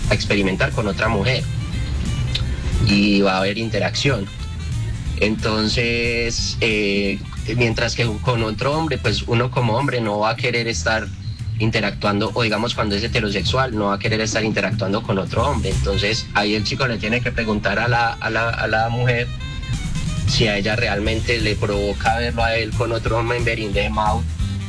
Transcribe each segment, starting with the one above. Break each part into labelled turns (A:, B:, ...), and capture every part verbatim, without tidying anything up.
A: a experimentar con otra mujer y va a haber interacción. Entonces, eh, mientras que con otro hombre, pues uno como hombre no va a querer estar interactuando, o digamos cuando es heterosexual, no va a querer estar interactuando con otro hombre. Entonces, ahí el chico le tiene que preguntar a la, a la, a la mujer si a ella realmente le provoca verlo a él con otro hombre en Berin de Mouth.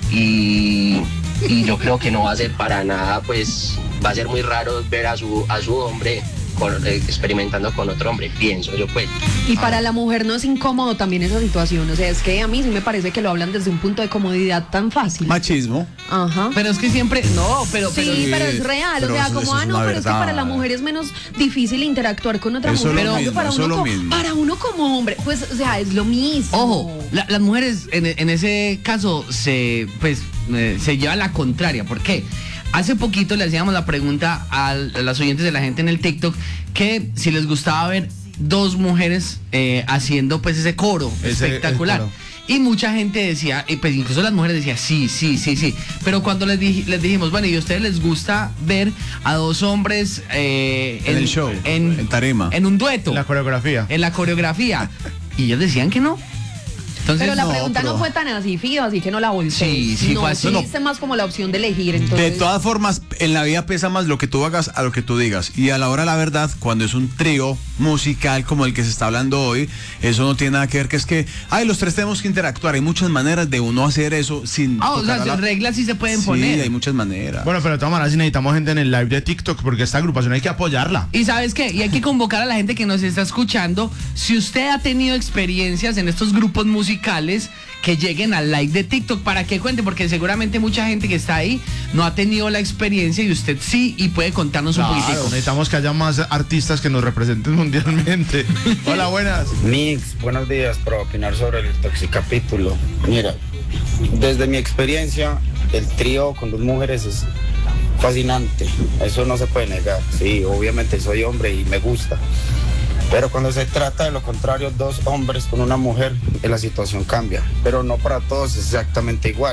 A: Y, y yo creo que no va a ser para nada, pues va a ser muy raro ver a su, a su hombre con, eh, experimentando con otro hombre, pienso yo, pues.
B: Y para ah. la mujer no es incómodo también esa situación, o sea, es que a mí sí me parece que lo hablan desde un punto de comodidad tan fácil.
C: Machismo.
B: Ajá.
D: Pero es que siempre, no, pero...
B: Sí,
D: pero,
B: pero es real,
C: pero
B: o sea,
C: eso,
B: como,
C: eso
B: ah,
C: es
B: no, pero
C: verdad.
B: es que para la mujer es menos difícil interactuar con otra
C: eso
B: mujer.
C: Lo mismo,
B: para,
C: eso
B: uno
C: lo
B: como,
C: mismo.
B: para uno como hombre, pues, o sea, es lo mismo.
D: Ojo, la, las mujeres en, en ese caso se, pues, eh, se llevan la contraria. ¿Por qué? Hace poquito le hacíamos la pregunta a, a las oyentes de la gente en el TikTok que si les gustaba ver dos mujeres eh, haciendo pues ese coro ese, espectacular. Coro. Y mucha gente decía, y pues incluso las mujeres decían, sí, sí, sí, sí. Pero cuando les, di, les dijimos, bueno, ¿y a ustedes les gusta ver a dos hombres eh,
C: en, en el show,
D: en,
C: en tarima,
D: en un dueto?
E: En la coreografía.
D: En la coreografía. Y ellos decían que no. Entonces,
B: pero la
D: no,
B: pregunta
D: pero...
B: no fue tan así, Fido, así que no la volteé.
D: Sí, sí,
B: no,
D: fue así.
B: tuviste no. más como la opción de elegir, entonces...
C: De todas formas, en la vida pesa más lo que tú hagas a lo que tú digas. Y a la hora de la verdad, cuando es un trío musical como el que se está hablando hoy, eso no tiene nada que ver, que es que, ay, los tres tenemos que interactuar. Hay muchas maneras de uno hacer eso sin...
D: Ah, o sea, las la... reglas sí se pueden
C: sí,
D: poner.
C: Sí, hay muchas maneras.
E: Bueno, pero de todas maneras, si necesitamos gente en el live de TikTok, porque esta agrupación hay que apoyarla.
D: Y ¿sabes qué? Y hay que convocar a la gente que nos está escuchando. Si usted ha tenido experiencias en estos grupos musicales, que lleguen al live de TikTok para que cuente, porque seguramente mucha gente que está ahí no ha tenido la experiencia y usted sí, y puede contarnos claro, un poquitico.
E: Necesitamos que haya más artistas que nos representen mundialmente. Hola, buenas.
F: Mix, buenos días, para opinar sobre el Toxicapítulo. Mira, desde mi experiencia, el trío con dos mujeres es fascinante, eso no se puede negar. Sí, obviamente soy hombre y me gusta. Pero cuando se trata de lo contrario, dos hombres con una mujer, la situación cambia. Pero no para todos es exactamente igual.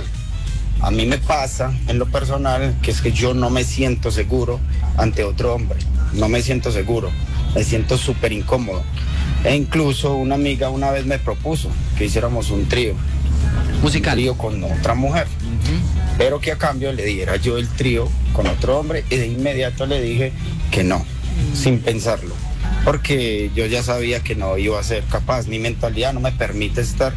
F: A mí me pasa, en lo personal, que es que yo no me siento seguro ante otro hombre. No me siento seguro. Me siento súper incómodo. E incluso una amiga una vez me propuso que hiciéramos un trío.
D: Musical.
F: Un trío con otra mujer. Uh-huh. Pero que a cambio le diera yo el trío con otro hombre. Y de inmediato le dije que no, uh-huh. sin pensarlo. Porque yo ya sabía que no iba a ser capaz, mi mentalidad no me permite estar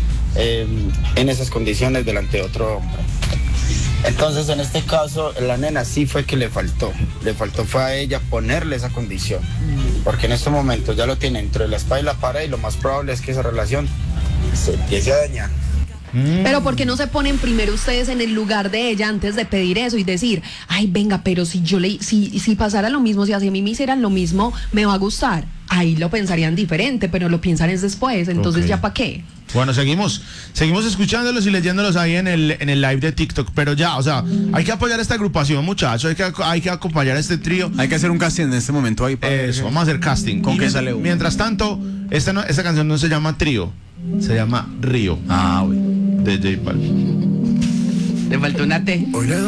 F: eh, en esas condiciones delante de otro hombre. Entonces, en este caso, la nena sí fue que le faltó, le faltó fue a ella ponerle esa condición, porque en este momento ya lo tiene entre la espada y la pared y lo más probable es que esa relación se empiece a dañar.
B: Pero ¿por qué no se ponen primero ustedes en el lugar de ella antes de pedir eso y decir, ay, venga, pero si yo le, si, si pasara lo mismo, si hacia mí me hicieran lo mismo, me va a gustar? Ahí lo pensarían diferente, pero lo piensan es después, entonces okay. ¿Ya para qué?
E: Bueno, seguimos, seguimos escuchándolos y leyéndolos ahí en el, en el live de TikTok, pero ya, o sea, hay que apoyar a esta agrupación, muchachos, hay que, hay que acompañar a este trío.
C: Hay que hacer un casting en este momento ahí.
E: Para eso, vamos a hacer casting.
C: ¿Con qué
E: mientras,
C: sale uno?
E: Mientras tanto, esta, no, esta canción no se llama Trío, se llama Río.
C: Ah, güey.
E: De J Balvin.
D: Le faltó una T.